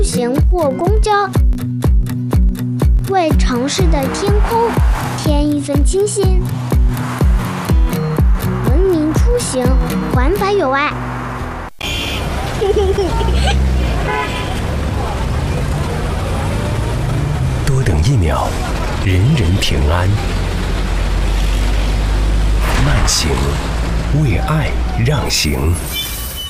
行或公交，为城市的天空添一份清新。文明出行，环保有爱。 多等1秒，人人平安。慢行，为爱让行。